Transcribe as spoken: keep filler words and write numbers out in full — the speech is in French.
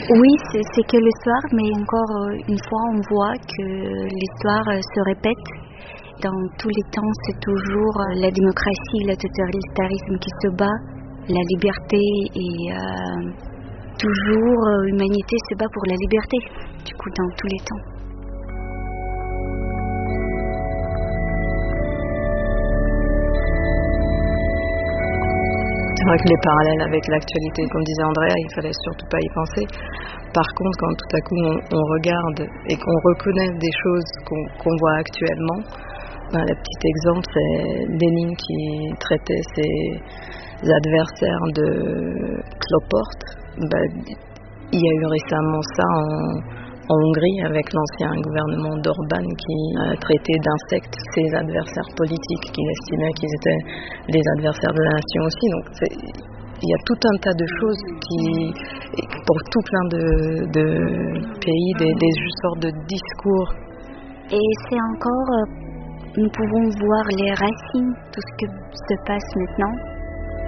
Oui, c'est, c'est que l'histoire, mais encore une fois, on voit que l'histoire se répète. Dans tous les temps, c'est toujours la démocratie, le totalitarisme qui se bat, la liberté et euh, toujours l'humanité se bat pour la liberté, du coup, dans tous les temps. C'est vrai que les parallèles avec l'actualité, comme disait Andrea, il fallait surtout pas y penser. Par contre, quand tout à coup on, on regarde et qu'on reconnaît des choses qu'on, qu'on voit actuellement, ben, le petit exemple, c'est Lénine qui traitait ses adversaires de cloportes. Ben, il y a eu récemment ça en, en Hongrie avec l'ancien gouvernement d'Orban qui a traité d'insectes ses adversaires politiques qu'il estimait qu'ils étaient les adversaires de la nation aussi. Donc c'est, il y a tout un tas de choses qui, pour tout plein de, de pays, des, des sortes de discours. Et c'est encore, nous pouvons voir les racines, tout ce qui se passe maintenant.